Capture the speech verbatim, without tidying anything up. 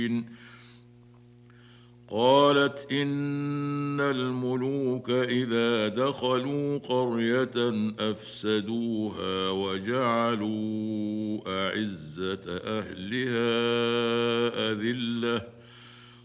قالت إن الملوك إذا دخلوا قرية أفسدوها وجعلوا أعزة أهلها أذلة